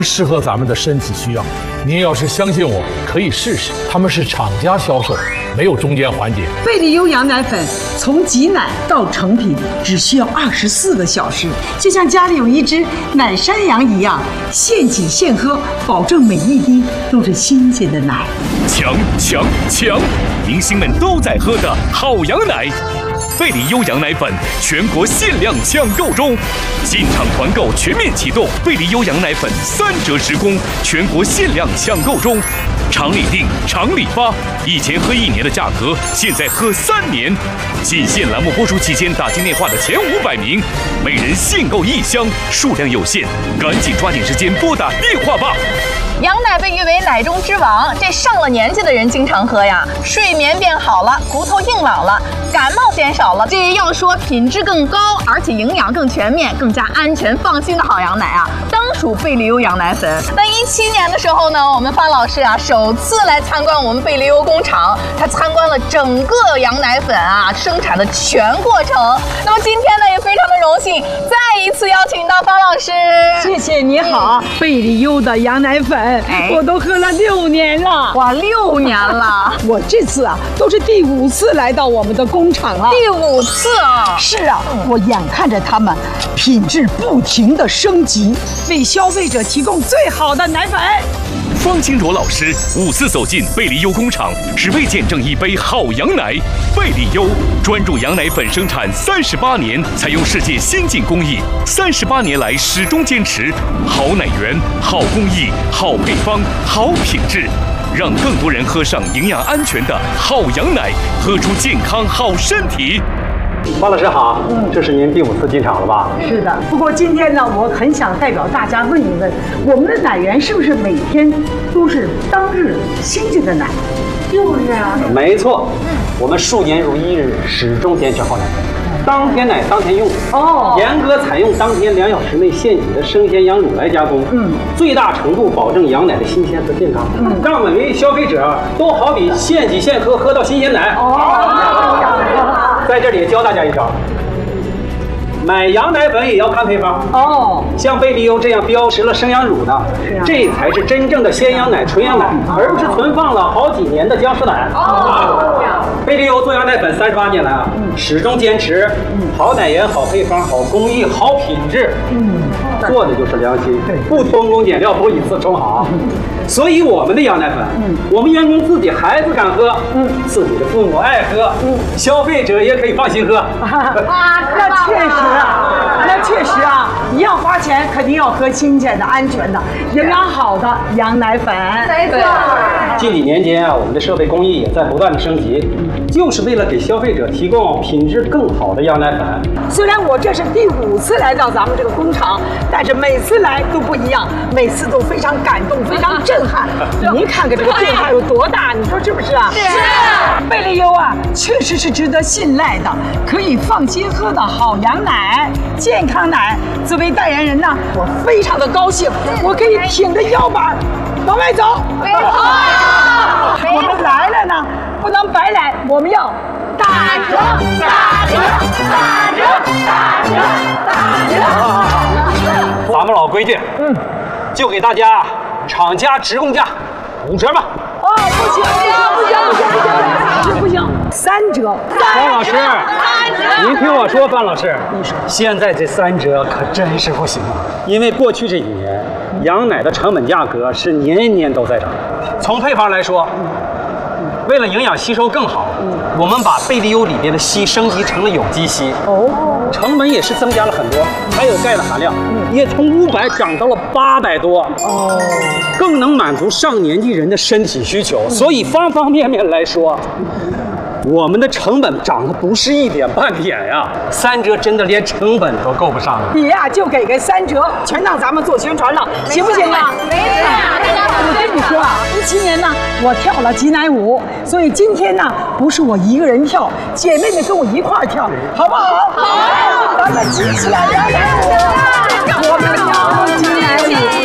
适合咱们的身体需要。您要是相信我，可以试试。他们是厂家销售，没有中间环节。 贝利优羊奶粉从挤奶到成品只需要24个小时，就像家里有一只奶山羊一样，现挤现喝，保证每一滴都是新鲜的奶。 强！明星们都在喝的好羊奶。贝利优羊奶粉全国限量抢购中，进场团购全面启动，贝利优羊奶粉3折时供，全国限量抢购中，厂里定，厂里发，以前喝1年的价格，现在喝3年。仅限栏目播出期间打进电话的前500名，每人限购1箱，数量有限，赶紧抓紧时间拨打电话吧。 羊奶被誉为奶中之王，这上了年纪的人经常喝呀，睡眠变好了，骨头硬朗了，感冒减少了。这要说品质更高，而且营养更全面、更加安全放心的好羊奶啊，当属贝利优羊奶粉。那17年的时候呢，我们范老师啊首次来参观我们贝利优工厂，他参观了整个羊奶粉啊生产的全过程。那么今天呢，也非常的荣幸，再一次邀请到范老师。 谢谢，你好。贝利优的羊奶粉，我都喝了6年了。 哇，6年了！ 我这次啊都是第5次来到我们的工厂了。 第5次啊！ 是啊，我眼看着他们品质不停的升级，为消费者提供最好的奶粉。 方清卓老师5次走进贝利优工厂，只为见证一杯好羊奶。贝利优专注羊奶粉生产38年，采用世界先进工艺，38年来始终坚持好奶源、好工艺、好配方、好品质，让更多人喝上营养安全的好羊奶，喝出健康好身体。 方老师好，这是您第5次进场了吧？ 是的，不过今天呢，我很想代表大家问一问，我们的奶源是不是每天都是当日新鲜的奶？就是啊， 没错，我们数年如一日，始终坚持好奶，当天奶当天用。严格采用当天2小时内现挤的生鲜羊乳来加工，最大程度保证羊奶的新鲜和健康，让每位消费者都好比现挤现喝，喝到新鲜奶。在这里教大家一招，买羊奶粉也要看配方。像贝利优这样标识了生羊乳的，这才是真正的鲜羊奶、纯羊奶，而不是存放了好几年的僵尸奶。贝利优做羊奶粉38年来啊，始终坚持好奶源、好配方、好工艺、好品质，做的就是良心，不偷工减料，不以次充好。所以我们的羊奶粉，我们员工自己孩子敢喝，自己的父母爱喝，消费者也可以放心喝。 那确实啊，你要花钱，肯定要喝新鲜的、安全的、营养好的羊奶粉。没错。 近几年间啊，我们的设备工艺也在不断的升级，就是为了给消费者提供品质更好的羊奶粉。 虽然我这是第5次来到咱们这个工厂，但是每次来都不一样，每次都非常感动，非常震撼。您看看这个变化有多大，你说是不是啊？是。贝利优啊，确实是值得信赖的，可以放心喝的好羊奶、健康奶。作为代言人呢，我非常的高兴，我可以挺着腰板往外走。我们来了呢，不能白来，我们要打折，打折，打折，打折，打折。 咱们老规矩，就给大家厂家直供价5折吧。不行，3折。 方老师，您听我说，范老师，现在这3折可真是不行啊！因为过去这几年，羊奶的成本价格是年年都在涨。从配方来说，为了营养吸收更好，我们把贝利优里边的硒升级成了有机硒，成本也是增加了很多，还有钙的含量也从500涨到了800多，更能满足上年纪人的身体需求。所以方方面面来说，我们的成本涨得不是一点半点呀，3折真的连成本都够不上了。 你呀就给个3折，全当咱们做宣传了，行不行啊？没事。我跟你说啊，17年呢，我跳了挤奶舞，所以今天呢，不是我一个人跳，姐妹们跟我一块儿跳，好不好？好，咱们挤起来，我们跳挤奶舞。